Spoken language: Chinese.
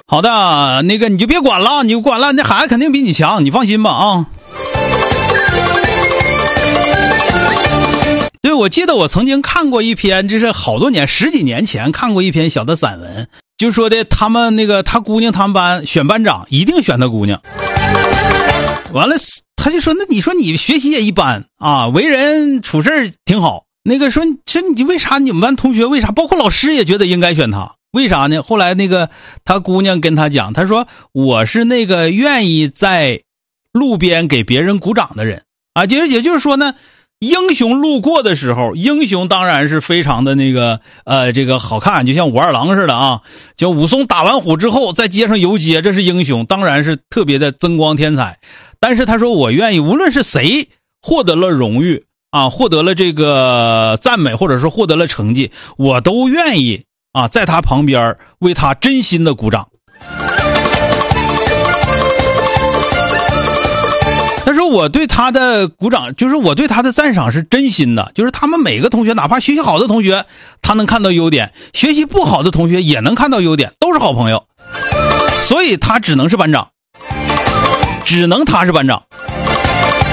好的，那个你就别管了，你就管了，那孩子肯定比你强，你放心吧啊。对，我记得我曾经看过一篇，这是好多年10几年前看过一篇小的散文，就说的他们那个他姑娘他们班选班长一定选他姑娘，完了他就说那你说你学习也一般啊，为人处事挺好，那个说这你为啥你们班同学为啥包括老师也觉得应该选他，为啥呢？后来那个他姑娘跟他讲，他说我是那个愿意在路边给别人鼓掌的人啊，也就是说呢，英雄路过的时候，英雄当然是非常的那个这个好看，就像武二郎似的啊，就武松打完虎之后在街上游街，这是英雄，当然是特别的增光添彩。但是他说我愿意无论是谁获得了荣誉啊，获得了这个赞美，或者说获得了成绩，我都愿意啊在他旁边为他真心的鼓掌。他说我对他的鼓掌，就是我对他的赞赏是真心的，就是他们每个同学，哪怕学习好的同学他能看到优点，学习不好的同学也能看到优点，都是好朋友，所以他只能是班长，只能他是班长。